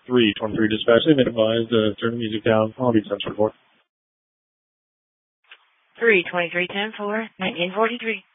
323 dispatch. They've been advised to turn the music down. I'll be 10 for 32310 for 1943.